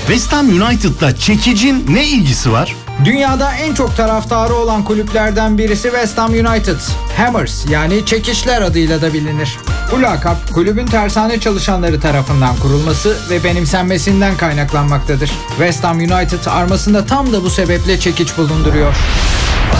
West Ham United'la çekicin ne ilgisi var? Dünyada en çok taraftarı olan kulüplerden birisi West Ham United. Hammers yani çekişler adıyla da bilinir. Bu lakap kulübün tersane çalışanları tarafından kurulması ve benimsenmesinden kaynaklanmaktadır. West Ham United armasında tam da bu sebeple çekiç bulunduruyor.